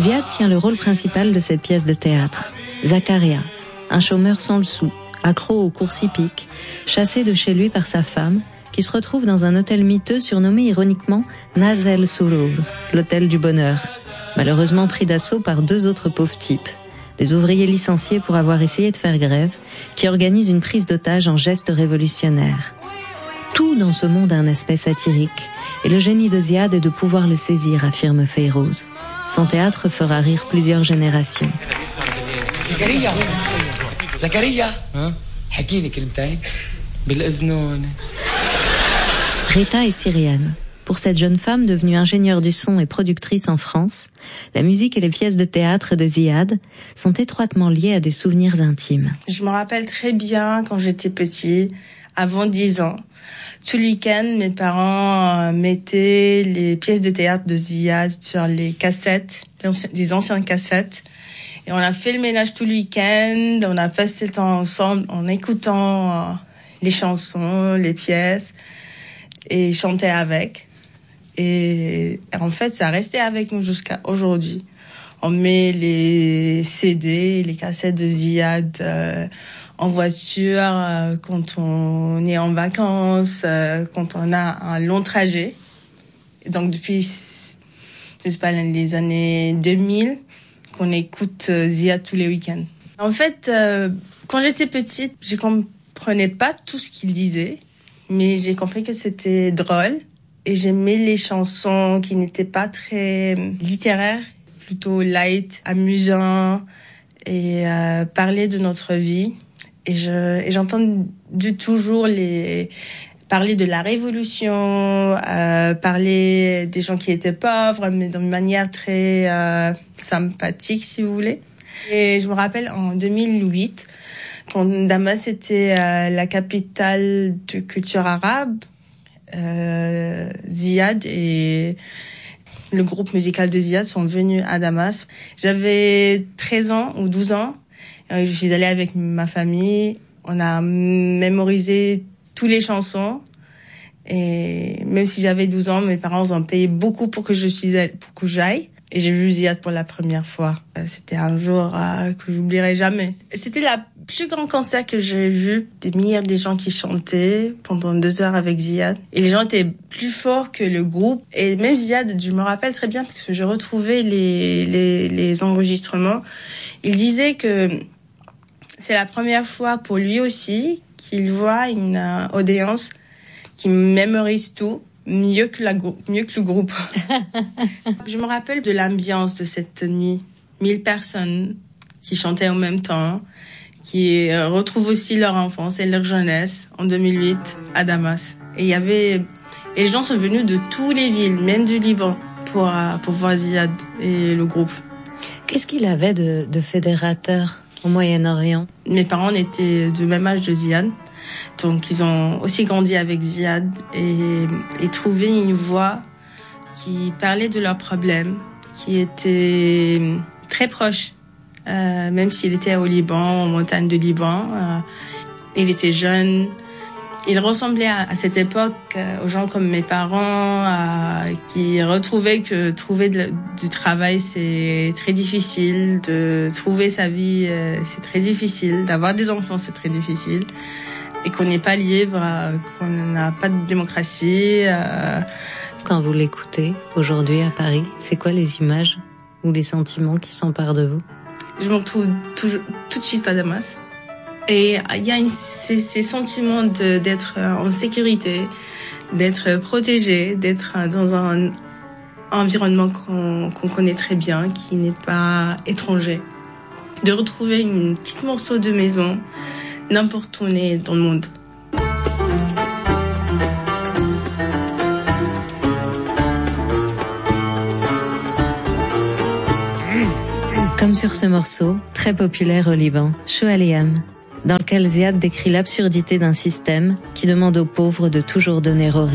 Ziad tient le rôle principal de cette pièce de théâtre. Zakaria, un chômeur sans le sou, accro aux courses hippiques, chassé de chez lui par sa femme, qui se retrouve dans un hôtel miteux surnommé ironiquement Naz El Surur, l'hôtel du bonheur, malheureusement pris d'assaut par 2 autres pauvres types, des ouvriers licenciés pour avoir essayé de faire grève, qui organisent une prise d'otage en geste révolutionnaire. Tout dans ce monde a un aspect satirique, et le génie de Ziad est de pouvoir le saisir, affirme Feyrouz. Son théâtre fera rire plusieurs générations. Zakaria, حكيلي كلمتين بالأذنون. Rita est syrienne. Pour cette jeune femme devenue ingénieure du son et productrice en France, la musique et les pièces de théâtre de Ziad sont étroitement liées à des souvenirs intimes. Je me rappelle très bien quand j'étais petite, avant 10 ans. Tout le week-end, mes parents mettaient les pièces de théâtre de Ziad sur les cassettes, des anciennes cassettes. Et on a fait le ménage tout le week-end, on a passé le temps ensemble en écoutant les chansons, les pièces, et chanter avec. Et en fait, ça a resté avec nous jusqu'à aujourd'hui. On met les CD, les cassettes de Ziad en voiture quand on est en vacances, quand on a un long trajet. Et donc depuis, je sais pas, les années 2000, qu'on écoute Ziad tous les week-ends. En fait, quand j'étais petite, je comprenais pas tout ce qu'il disait, mais j'ai compris que c'était drôle et j'aimais les chansons qui n'étaient pas très littéraires, plutôt light, amusant et parler de notre vie. Et j'entends toujours parler de la révolution, parler des gens qui étaient pauvres, mais d'une manière très sympathique, si vous voulez. Et je me rappelle en 2008, quand Damas était la capitale de culture arabe, Ziad et le groupe musical de Ziad sont venus à Damas. J'avais 13 ans ou 12 ans. Je suis allée avec ma famille. On a mémorisé toutes les chansons. Et même si j'avais 12 ans, mes parents ont payé beaucoup pour que j'aille. Et j'ai vu Ziad pour la première fois. C'était un jour que j'oublierai jamais. C'était la plus grande concert que j'ai vu. Des milliers de gens qui chantaient pendant 2 heures avec Ziad. Et les gens étaient plus forts que le groupe. Et même Ziad, je me rappelle très bien parce que je retrouvais les enregistrements. Il disait que c'est la première fois pour lui aussi qu'il voit une audience qui mémorise tout mieux que le groupe. Je me rappelle de l'ambiance de cette nuit. 1000 personnes qui chantaient en même temps, qui retrouvent aussi leur enfance et leur jeunesse en 2008 à Damas. Et les gens sont venus de toutes les villes, même du Liban, pour voir Ziad et le groupe. Qu'est-ce qu'il avait de fédérateur au Moyen-Orient? Mes parents étaient du même âge de Ziad. Donc, ils ont aussi grandi avec Ziad et trouvé une voix qui parlait de leurs problèmes, qui était très proche, même s'il était au Liban, en montagne de Liban. Il était jeune. Il ressemblait à cette époque aux gens comme mes parents qui retrouvaient que trouver du travail, c'est très difficile. De trouver sa vie, c'est très difficile. D'avoir des enfants, c'est très difficile. Et qu'on n'est pas libre, qu'on n'a pas de démocratie. Quand vous l'écoutez aujourd'hui à Paris, c'est quoi les images ou les sentiments qui s'emparent de vous? Je me retrouve tout de suite à Damas. Et il y a ces sentiments d'être en sécurité, d'être protégé, d'être dans un environnement qu'on connaît très bien, qui n'est pas étranger. De retrouver une petite morceau de maison n'importe où on est dans le monde. Comme sur ce morceau, très populaire au Liban, Choualiam, dans lequel Ziad décrit l'absurdité d'un système qui demande aux pauvres de toujours donner aux riches.